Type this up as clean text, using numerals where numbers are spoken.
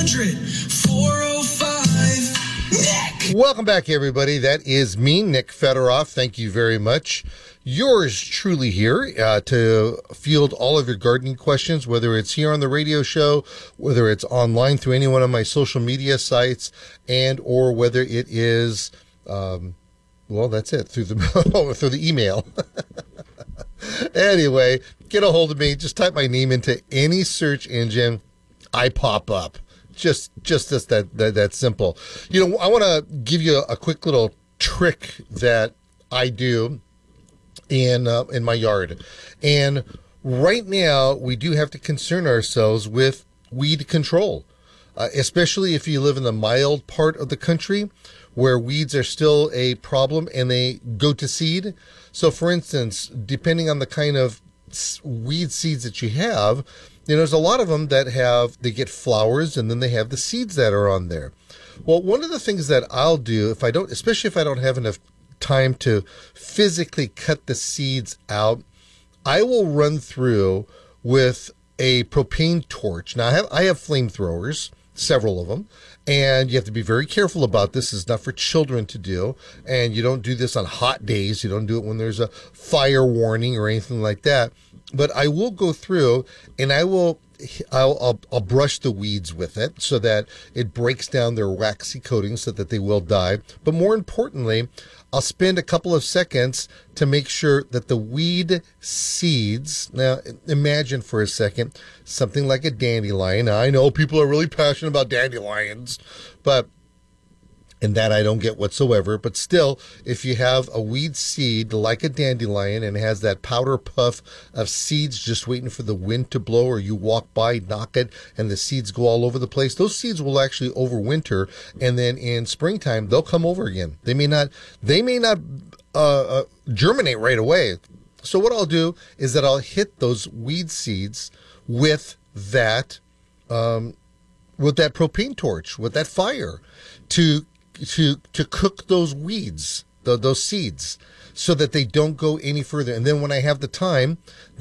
800-405-NICK. Welcome back, everybody. That is me, Nick Fedoroff. Thank you very much. Yours truly here to field all of your gardening questions, whether it's here on the radio show, whether it's online through any one of my social media sites, and or whether it is, well, that's it, through the email. Anyway, get a hold of me. Just type my name into any search engine. I pop up. Just that simple. You know, I want to give you a quick little trick that I do in my yard. And right now, we do have to concern ourselves with weed control, especially if you live in the mild part of the country where weeds are still a problem and they go to seed. So, for instance, depending on the kind of weed seeds that you have, you know, there's a lot of them that they get flowers and then they have the seeds that are on there. Well, one of the things that I'll do especially if I don't have enough time to physically cut the seeds out, I will run through with a propane torch. Now, I have flamethrowers, several of them, and you have to be very careful about this. It's not for children to do, and you don't do this on hot days. You don't do it when there's a fire warning or anything like that. But I will go through and I'll brush the weeds with it so that it breaks down their waxy coating so that they will die. But more importantly, I'll spend a couple of seconds to make sure that the weed seeds, now imagine for a second something like a dandelion. Now, I know people are really passionate about dandelions, and that I don't get whatsoever. But still, if you have a weed seed like a dandelion and it has that powder puff of seeds just waiting for the wind to blow, or you walk by, knock it, and the seeds go all over the place, those seeds will actually overwinter, and then in springtime they'll come over again. They may not germinate right away. So what I'll do is that I'll hit those weed seeds with that propane torch, with that fire, to cook those weeds, those seeds, so that they don't go any further. And then when I have the time,